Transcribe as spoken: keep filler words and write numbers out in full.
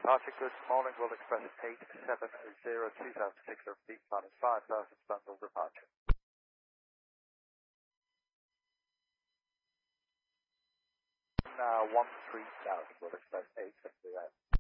Departure, good morning, World Express eight seven zero, two thousand six hundred feet, planning five thousand, standard departure. Now one three thousand, World Express eight seven zero.